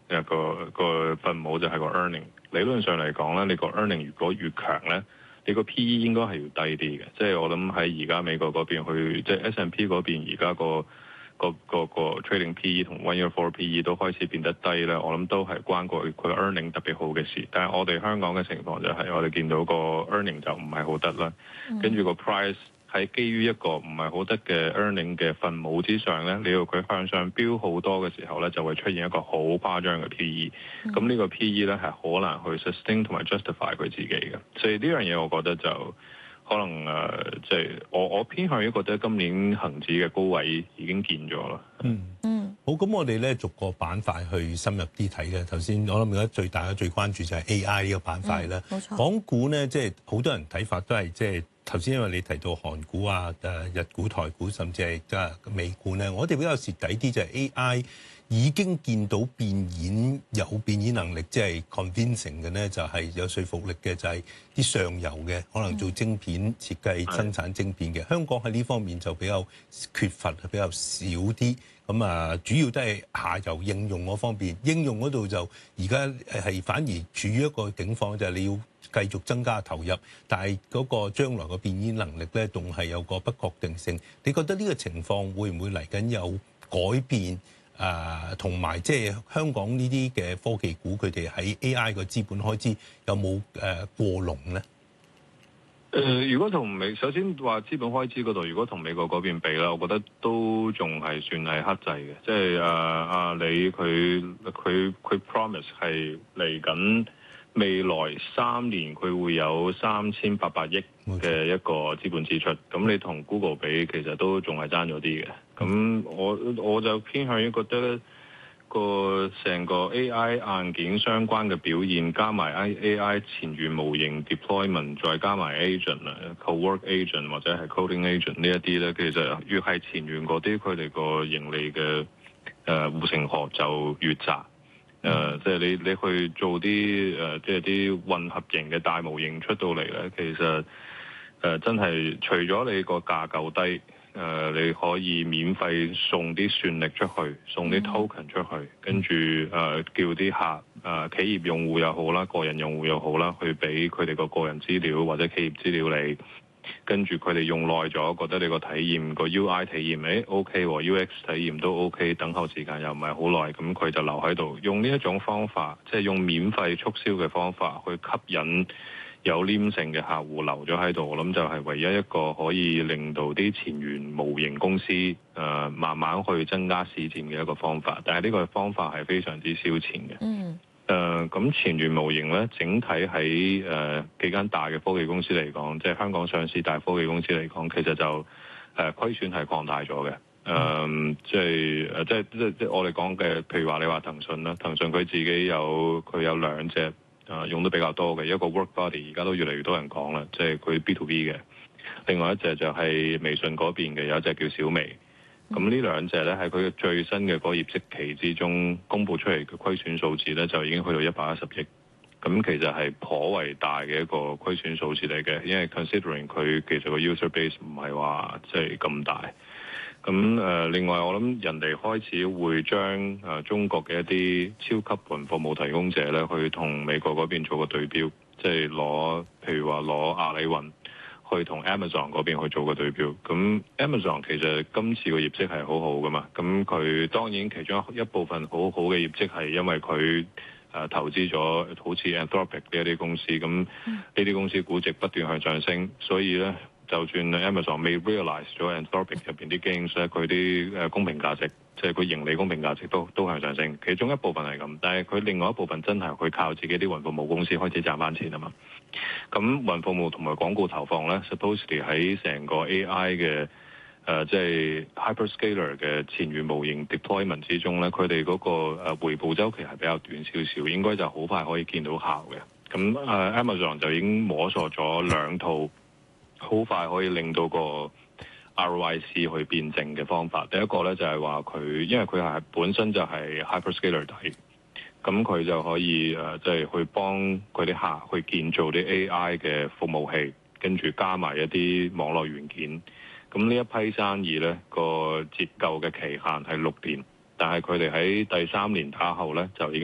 個分母就係個 earning。理論上嚟講咧，你個 earning 如果越強咧，你個 PE 應該係要低啲嘅。即係我諗喺而家美國嗰邊去，即係 S&P 嗰邊而家個 trading PE 同 one year forward PE 都開始變得低咧。我諗都係關佢 earning 特別好嘅事。但係我哋香港嘅情況就係我哋見到個 earning 就唔係好得啦，跟住個 price。喺基於一個唔係好得嘅 earning 嘅分母之上咧，你要佢向上飆好多嘅時候咧，就會出現一個好誇張嘅 PE。咁呢個 PE 咧係好難去 sustain 同埋 justify 佢自己嘅。所以呢樣嘢我覺得就可能即係我偏向於覺得今年恒指嘅高位已經見咗啦。 好，咁我哋咧逐個板塊去深入啲睇嘅。頭先我諗而家最大嘅最關注就係 AI 呢個板塊啦。 冇錯。港股咧，即係好多人睇法都係即係。頭先因為你提到韓股啊、日股、台股，甚至係即係美股咧，我哋比較蝕底啲就係 AI 已經見到有變現能力，即係 convincing 嘅咧，就係有說服力嘅，就係啲上游嘅可能做晶片設計、生產晶片嘅。香港喺呢方面就比較缺乏，比較少啲。咁啊，主要都係下游應用嗰方面，應用嗰度就而家係反而處於一個境況，就係你要繼續增加投入，但係嗰個將來個變現能力咧，仲係有個不確定性。你覺得呢個情況會唔會嚟緊有改變？同埋即係香港呢啲嘅科技股，佢哋喺 AI 個資本開支有冇過籠咧？ 如果同首先話資本開支嗰度，如果同美國嗰邊比啦，我覺得都仲係算係克制嘅。即係阿里佢 promise 係嚟緊未來3年佢會有3800億嘅一個資本支出。咁你同 Google 比，其實都仲係爭咗啲嘅。咁我就偏向於覺得個成個 AI 硬件相關嘅表現，加埋 AI 前沿模型 deployment， 再加埋 agent co-work agent 或者係 coding agent 呢一啲咧，其實越係前沿嗰啲，佢哋個盈利嘅護城河就越窄。即係你去做啲即係啲混合型嘅大模型出到嚟咧，其實真係除咗你個價夠低。你可以免費送啲算力出去，送啲 token 出去，跟住叫啲客企業用戶又好啦，個人用戶又好啦，去俾佢哋個人資料或者企業資料你，跟住佢哋用耐咗，覺得你個體驗個 UI 體驗OK 喎，UX 體驗都 OK，等候時間又唔係好耐，咁佢就留喺度，用呢一種方法，即係用免費促銷嘅方法去吸引有黏性嘅客戶留咗喺度，我諗就係唯一一個可以令到啲前沿模型公司慢慢去增加市佔嘅一個方法。但係呢個方法係非常之燒錢嘅。咁前沿模型咧，整體喺幾間大嘅科技公司嚟講，即係香港上市大科技公司嚟講，其實就虧損係擴大咗嘅。即係我哋講嘅，譬如話你話騰訊啦，騰訊佢自己有兩隻。用得比較多嘅一個 WorkBuddy，而家都越嚟越多人講啦，即係佢 B2B 嘅。另外一隻就係微信嗰邊嘅，有一隻叫小微。咁呢兩隻咧，喺佢最新嘅嗰個業績期之中公佈出嚟嘅虧損數字咧，就已經去到110億。咁其實係頗為大嘅一個虧損數字嚟嘅，因為 considering 佢其實個 user base 唔係話即係咁大。咁另外我諗人哋開始會將中國嘅一啲超級雲服務提供者咧，去同美國嗰邊做個對標，即係譬如話攞阿里雲去同 Amazon 嗰邊去做個對標。咁 Amazon 其實今次個業績係好好噶嘛，咁佢當然其中一部分好好嘅業績係因為佢投資咗好似 Anthropic 呢一啲公司，咁呢啲公司估值不斷向上升，所以咧。就算 Amazon 未 realize 咗 Anthropic 入邊啲 gains 咧，佢啲公平價值，即係佢盈利公平價值都向上升。其中一部分係咁，但係佢另外一部分真係佢靠自己啲雲服務公司開始賺翻錢啊嘛。咁雲服務同埋廣告投放咧 supposedly 喺成個 AI 嘅即係 hyperscaler 嘅前沿模型 deployment 之中咧，佢哋嗰個回報週期係比較短少少，應該就好快可以見到效嘅。咁Amazon 就已經摸索咗兩套。好快可以令到個 ROIC 去變正嘅方法。第一個咧就係話佢，因為佢係本身就係 hyperscaler 底，咁佢就可以即係去幫佢啲客去建造啲 AI 嘅服務器，跟住加埋一啲網絡元件。咁呢一批生意咧個折舊嘅期限係6年，但係佢哋喺第3年打後咧就已經